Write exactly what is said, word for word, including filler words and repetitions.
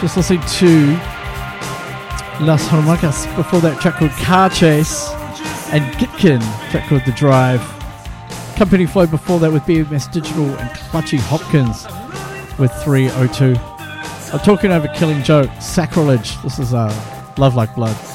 Just listening to Las Harmonicas. Before that, track called Car Chase. And Gitkin, track called The Drive. Company Flow before that with B M S Digital and Clutchy Hopkins with three oh two. I'm talking over Killing Joke, Sacrilege. This is uh, Love Like Blood.